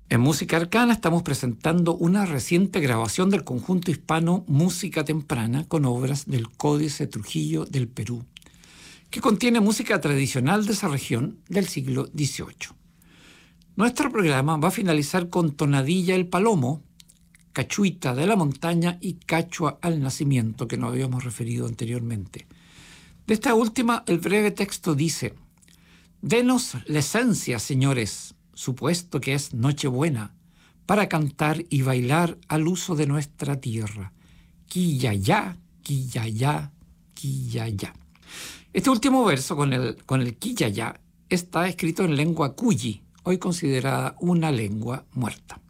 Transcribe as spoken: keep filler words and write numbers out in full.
En Música Arcana estamos presentando una reciente grabación del conjunto hispano Música Temprana con obras del Códice Trujillo del Perú, que contiene música tradicional de esa región del siglo dieciocho. Nuestro programa va a finalizar con Tonadilla el Palomo, Cachuita de la Montaña y Cachua al Nacimiento, que nos habíamos referido anteriormente. De esta última, el breve texto dice: «Denos la esencia, señores, supuesto que es Nochebuena, para cantar y bailar al uso de nuestra tierra. Quillayá, quillayá, quillayá». Este último verso, con el, con el quillayá, está escrito en lengua cuyi, hoy considerada una lengua muerta.